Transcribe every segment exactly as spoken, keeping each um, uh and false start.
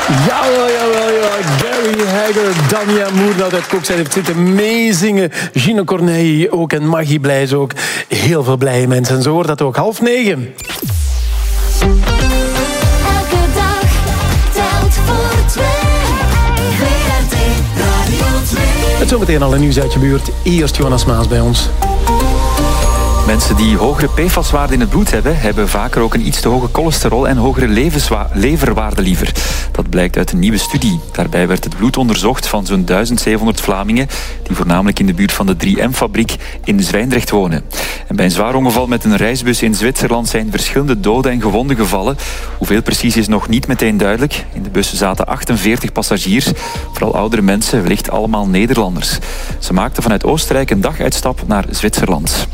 Jawel, jawel, jawel. Gary Hagger, Dania Moernout uit Kokzijde heeft zitten meezingen. Gino Corneille ook en Maggie Blijs ook. Heel veel blije mensen. En zo wordt dat ook. Half negen. Elke dag telt voor twee. V R T Radio twee. Het zometeen al een nieuws uit je buurt. Eerst Jonas Maas bij ons. Mensen die hogere P F A S-waarden in het bloed hebben, hebben vaker ook een iets te hoge cholesterol en hogere levenswa- leverwaarde liever. Dat blijkt uit een nieuwe studie. Daarbij werd het bloed onderzocht van zo'n duizend zevenhonderd Vlamingen die voornamelijk in de buurt van de drie M-fabriek in Zwijndrecht wonen. En bij een zwaar ongeval met een reisbus in Zwitserland zijn verschillende doden en gewonden gevallen. Hoeveel precies is nog niet meteen duidelijk. In de bus zaten achtenveertig passagiers, vooral oudere mensen, wellicht allemaal Nederlanders. Ze maakten vanuit Oostenrijk een daguitstap naar Zwitserland.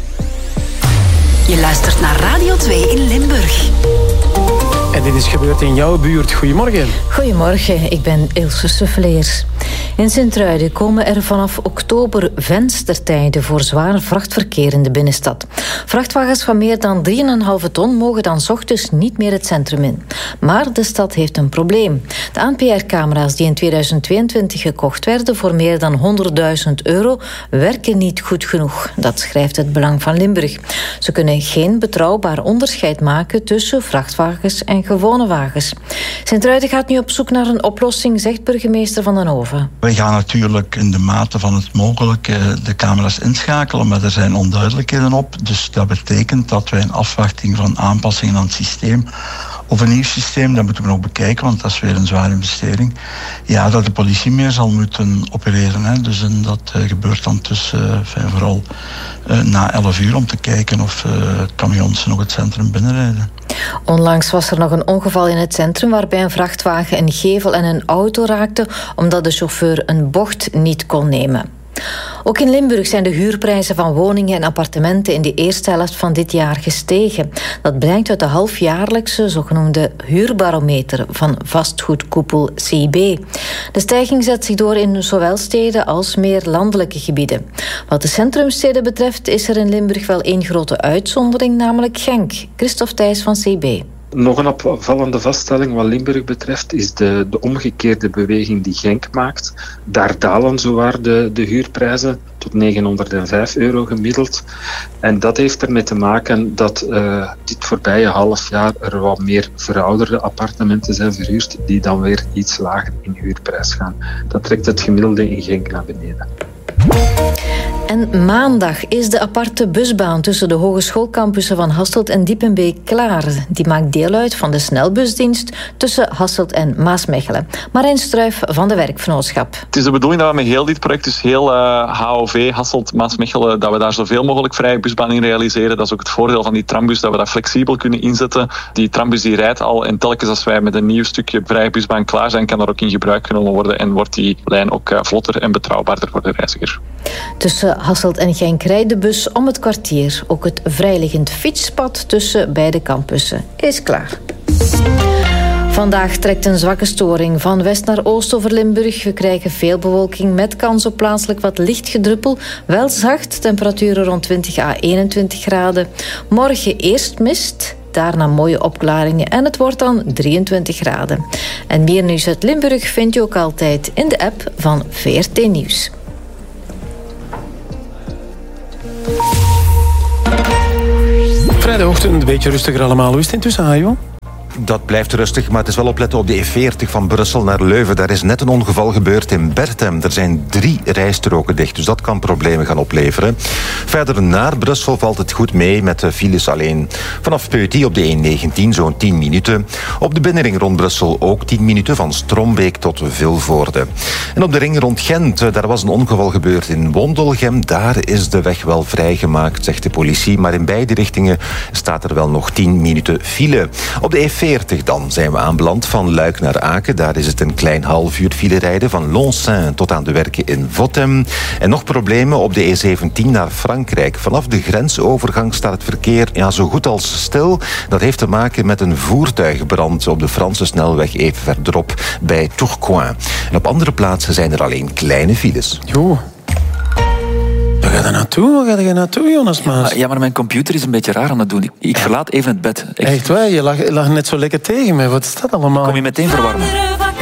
Je luistert naar Radio twee in Limburg. En dit is gebeurd in jouw buurt. Goedemorgen. Goedemorgen, ik ben Ilse Suffeleers. In Sint-Truiden komen er vanaf oktober venstertijden voor zwaar vrachtverkeer in de binnenstad. Vrachtwagens van meer dan drie komma vijf ton mogen dan 's ochtends niet meer het centrum in. Maar de stad heeft een probleem. De A N P R-camera's die in tweeduizend tweeëntwintig gekocht werden voor meer dan honderdduizend euro werken niet goed genoeg. Dat schrijft het Belang van Limburg. Ze kunnen geen betrouwbaar onderscheid maken tussen vrachtwagens en gewone wagens. Sint-Truiden gaat nu op zoek naar een oplossing, zegt burgemeester Van den Hoven. We gaan natuurlijk in de mate van het mogelijke de camera's inschakelen, maar er zijn onduidelijkheden op. Dus dat betekent dat wij in afwachting van aanpassingen aan het systeem of een nieuw systeem, dat moeten we nog bekijken, want dat is weer een zware investering. Ja, dat de politie meer zal moeten opereren. Hè. Dus en dat uh, gebeurt dan tussen, uh, vooral uh, na elf uur, om te kijken of uh, camions nog het centrum binnenrijden. Onlangs was er nog een ongeval in het centrum waarbij een vrachtwagen een gevel en een auto raakte omdat de chauffeur een bocht niet kon nemen. Ook in Limburg zijn de huurprijzen van woningen en appartementen in de eerste helft van dit jaar gestegen. Dat blijkt uit de halfjaarlijkse zogenoemde huurbarometer van vastgoedkoepel C I B. De stijging zet zich door in zowel steden als meer landelijke gebieden. Wat de centrumsteden betreft is er in Limburg wel één grote uitzondering, namelijk Genk. Christophe Thijs van C I B. Nog een opvallende vaststelling wat Limburg betreft is de, de omgekeerde beweging die Genk maakt. Daar dalen zowaar de, de huurprijzen tot negenhonderdvijf euro gemiddeld. En dat heeft ermee te maken dat uh, dit voorbije half jaar er wat meer verouderde appartementen zijn verhuurd die dan weer iets lager in huurprijs gaan. Dat trekt het gemiddelde in Genk naar beneden. En maandag is de aparte busbaan tussen de hogeschoolcampussen van Hasselt en Diepenbeek klaar. Die maakt deel uit van de snelbusdienst tussen Hasselt en Maasmechelen. Marijn Struijf van de Werkvernootschap. Het is de bedoeling dat we met heel dit project, dus heel uh, H O V, Hasselt, Maasmechelen, dat we daar zoveel mogelijk vrije busbaan in realiseren. Dat is ook het voordeel van die trambus, dat we dat flexibel kunnen inzetten. Die trambus die rijdt al en telkens als wij met een nieuw stukje vrije busbaan klaar zijn, kan dat ook in gebruik genomen worden en wordt die lijn ook uh, vlotter en betrouwbaarder voor de reiziger. Tussen Hasselt en Genk rijdt de bus om het kwartier. Ook het vrijliggend fietspad tussen beide campussen is klaar. Vandaag trekt een zwakke storing van west naar oost over Limburg. We krijgen veel bewolking met kans op plaatselijk wat licht gedruppel. Wel zacht, temperaturen rond twintig à eenentwintig graden. Morgen eerst mist, daarna mooie opklaringen en het wordt dan drieëntwintig graden. En meer nieuws uit Limburg vind je ook altijd in de app van V R T Nieuws. Vrijdagochtend een beetje rustiger allemaal. Hoe is het intussen, Hajo? Dat blijft rustig, maar het is wel opletten op de E veertig van Brussel naar Leuven. Daar is net een ongeval gebeurd in Berthem. Er zijn drie rijstroken dicht, dus dat kan problemen gaan opleveren. Verder naar Brussel valt het goed mee met de files alleen. Vanaf Peuty op de E negentien zo'n tien minuten. Op de binnenring rond Brussel ook tien minuten van Strombeek tot Vilvoorde. En op de ring rond Gent, daar was een ongeval gebeurd in Wondelgem. Daar is de weg wel vrijgemaakt, zegt de politie. Maar in beide richtingen staat er wel nog tien minuten file. Op de E veertig dan zijn we aanbeland van Luik naar Aken. Daar is het een klein half uur file rijden van Lonsaint tot aan de werken in Vottem. En nog problemen op de E zeventien naar Frankrijk. Vanaf de grensovergang staat het verkeer ja, zo goed als stil. Dat heeft te maken met een voertuigbrand op de Franse snelweg even verderop bij Tourcoing. En op andere plaatsen zijn er alleen kleine files. Jo. Waar ga je naartoe? Waar ga je naartoe, Jonas Maas? Ja, maar mijn computer is een beetje raar aan het doen. Ik, ik verlaat even het bed. Echt, Echt waar? Je lag, lag net zo lekker tegen me. Wat is dat allemaal? Kom je meteen verwarmen?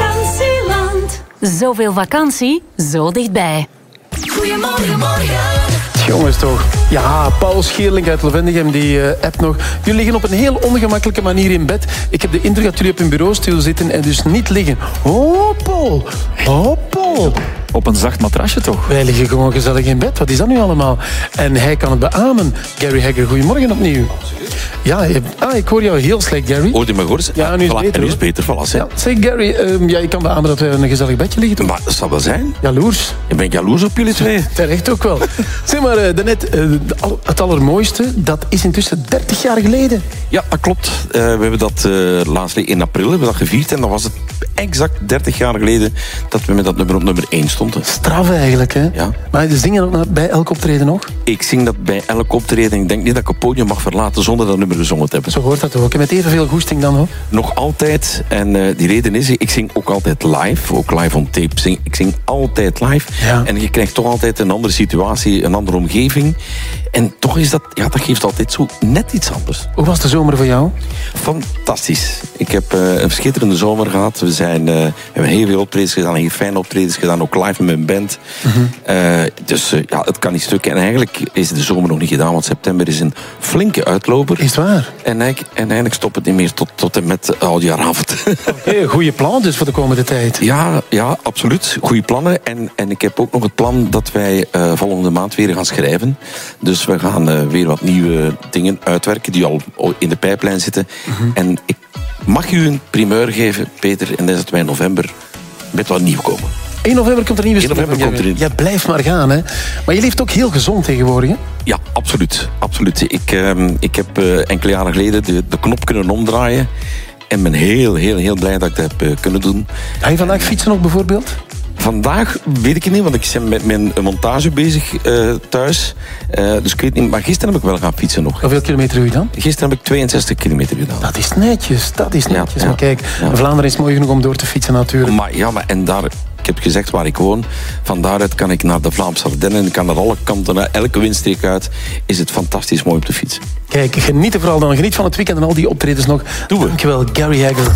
Zoveel vakantie, zo dichtbij. Goedemorgen, morgen. Jongens toch. Ja, Paul Scheerling uit Levendegem die uh, appt nog. Jullie liggen op een heel ongemakkelijke manier in bed. Ik heb de indruk dat jullie op een bureaustoel zitten en dus niet liggen. Oh, Paul. Oh, Paul. Op een zacht matrasje toch? Wij liggen gewoon gezellig in bed. Wat is dat nu allemaal? En hij kan het beamen. Gary Hegger, goedemorgen opnieuw. Ja, je, ah, ik hoor jou heel slecht, Gary. Hoort je me goed? Ja, nu is het voilà, beter. Nu is het beter, voilà. Ja, zeg, Gary, um, ja, ik kan beamen dat wij in een gezellig bedje liggen, toch? Maar dat zal wel zijn. Jaloers. Je bent jaloers op jullie twee. Terecht ook wel. Zeg maar, uh, daarnet, uh, het allermooiste, dat is intussen dertig jaar geleden. Ja, dat klopt. Uh, we hebben dat uh, laatst in april hebben we dat gevierd. En dan was het exact dertig jaar geleden dat we met dat nummer op nummer één stonden. Straf eigenlijk, hè? Ja. Maar je zingt dat bij elk optreden nog? Ik zing dat bij elk optreden. Ik denk niet dat ik het podium mag verlaten zonder dat nummer gezongen te hebben. Zo hoort dat ook. En met evenveel goesting dan, hoor? Nog altijd. En uh, die reden is, ik zing ook altijd live. Ook live on tape. Zing, ik zing altijd live. Ja. En je krijgt toch altijd een andere situatie, een andere omgeving. En toch is dat, ja, dat geeft altijd zo net iets anders. Hoe was de zomer voor jou? Fantastisch. Ik heb uh, een schitterende zomer gehad. We, zijn, uh, we hebben heel veel optredens gedaan, heel fijne optredens gedaan, ook live met mijn band. Mm-hmm. Uh, dus uh, ja, het kan niet stukken. En eigenlijk is de zomer nog niet gedaan, want september is een flinke uitloper. Is het waar? En eigenlijk, en eigenlijk stopt het niet meer tot, tot en met oudjaaravond. Oké, goede plan dus voor de komende tijd. Ja, ja, absoluut. Goede plannen. En, en ik heb ook nog het plan dat wij uh, volgende maand weer gaan schrijven. Dus we gaan uh, weer wat nieuwe dingen uitwerken die al in de pijplijn zitten. Mm-hmm. En ik mag u een primeur geven, Peter, en dat is dat wij in november met wat nieuw komen. één november komt er een nieuwe één november komt er in. Ja, blijf maar gaan, hè. Maar je leeft ook heel gezond tegenwoordig, hè? Ja, absoluut. absoluut. Ik, uh, ik heb uh, enkele jaren geleden de, de knop kunnen omdraaien. En ben heel, heel, heel blij dat ik dat heb uh, kunnen doen. Ga je vandaag fietsen nog bijvoorbeeld? Vandaag weet ik het niet, want ik ben met mijn montage bezig uh, thuis. Uh, dus ik weet niet, maar gisteren heb ik wel gaan fietsen nog. Hoeveel kilometer doe je dan? Gisteren heb ik tweeënzestig kilometer gedaan. Dat is netjes, dat is netjes. Ja, ja, maar kijk, ja. Vlaanderen is mooi genoeg om door te fietsen natuurlijk. Maar ja, maar en daar... Ik heb gezegd waar ik woon. Van daaruit kan ik naar de Vlaamse Ardennen. Ik kan naar alle kanten, naar elke windstreek uit. Is het fantastisch mooi op de fiets. Kijk, geniet er vooral dan. Geniet van het weekend en al die optredens nog. Doen we. Dankjewel, Gary Hegger.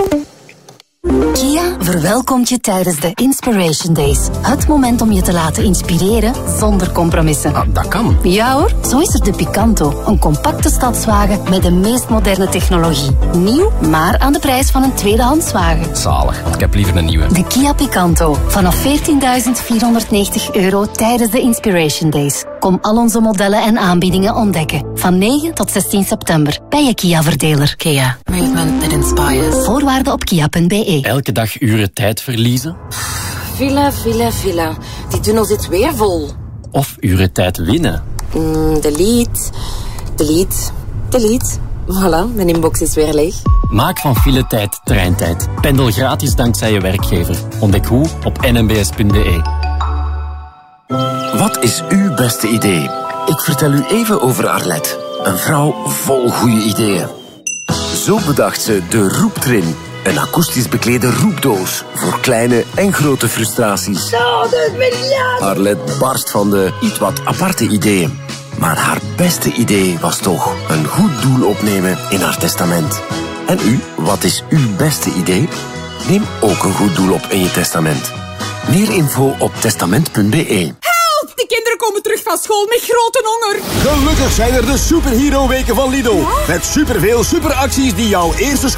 Kia verwelkomt je tijdens de Inspiration Days. Het moment om je te laten inspireren zonder compromissen. Ah, dat kan. Ja hoor, zo is er de Picanto. Een compacte stadswagen met de meest moderne technologie. Nieuw, maar aan de prijs van een tweedehandswagen. Zalig, want ik heb liever een nieuwe. De Kia Picanto. Vanaf veertienduizend vierhonderdnegentig euro tijdens de Inspiration Days. Kom al onze modellen en aanbiedingen ontdekken. Van negen tot zestien september. Bij je Kia-verdeler. Kia. Movement that inspires. Voorwaarden op kia punt be. Elke dag uren tijd verliezen? Villa, villa, villa. Die tunnel zit weer vol. Of uren tijd winnen? Mm, delete. Delete. Delete. Voilà, mijn inbox is weer leeg. Maak van file tijd treintijd. Pendel gratis dankzij je werkgever. Ontdek hoe op n m b s punt b e. Wat is uw beste idee? Ik vertel u even over Arlette. Een vrouw vol goede ideeën. Zo bedacht ze de Roeptrin. Een akoestisch beklede roepdoos voor kleine en grote frustraties. honderd miljard! Arlette barst van de iets wat aparte ideeën. Maar haar beste idee was toch een goed doel opnemen in haar testament. En u, wat is uw beste idee? Neem ook een goed doel op in je testament. Meer info op testament punt be. Help! De kinderen komen terug van school met grote honger. Gelukkig zijn er de Superhero Weken van Lidl. Ja? Met superveel superacties die jouw eerste